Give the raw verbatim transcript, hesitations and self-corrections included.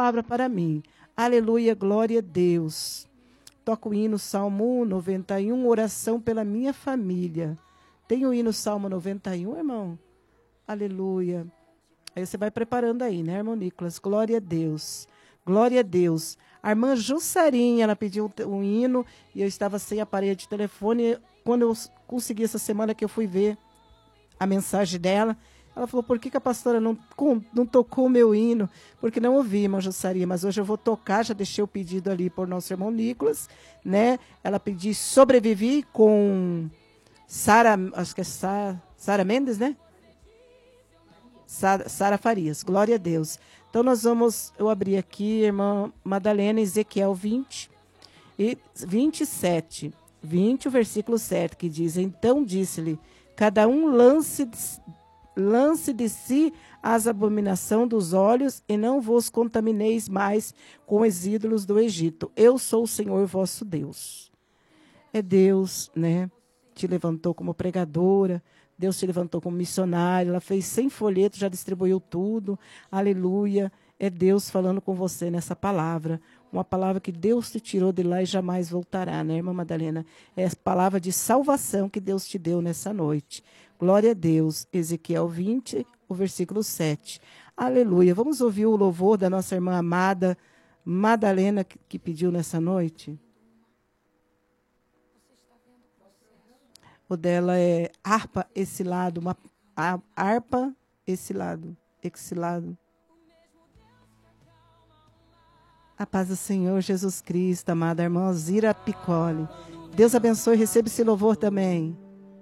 palavra para mim. Aleluia, glória a Deus. Toca o hino Salmo noventa e um, oração pela minha família. Tem o hino Salmo noventa e um, irmão? Aleluia. Aí você vai preparando aí, né, irmão Nicolas? Glória a Deus. Glória a Deus. A irmã Jussarinha, ela pediu um hino e eu estava sem aparelho de telefone. Quando eu consegui essa semana que eu fui ver a mensagem dela, ela falou, por que, que a pastora não, não tocou o meu hino? Porque não ouvi, irmã Jussarinha, mas hoje eu vou tocar, já deixei o pedido ali por nosso irmão Nicolas, né? Ela pediu Sobrevivi com Sara, acho que é Sara, Sara Mendes, né? Sara, Sara Farias, glória a Deus. Então nós vamos, eu abri aqui, irmã Madalena, Ezequiel vinte, e vinte e sete, vinte, o versículo sete, que diz, então disse-lhe, cada um lance, lance de si as abominações dos olhos e não vos contamineis mais com os ídolos do Egito. Eu sou o Senhor vosso Deus. É Deus, né? Te levantou como pregadora, Deus te levantou como missionária, ela fez cem folhetos, já distribuiu tudo. Aleluia. É Deus falando com você nessa palavra. Uma palavra que Deus te tirou de lá e jamais voltará, né, irmã Madalena? É a palavra de salvação que Deus te deu nessa noite. Glória a Deus. Ezequiel vinte, o versículo sete. Aleluia. Vamos ouvir o louvor da nossa irmã amada Madalena, que, que pediu nessa noite. O dela é harpa esse lado, uma harpa esse lado, esse lado. A paz do Senhor Jesus Cristo, amada irmã Zira Piccoli. Deus abençoe e receba esse louvor também.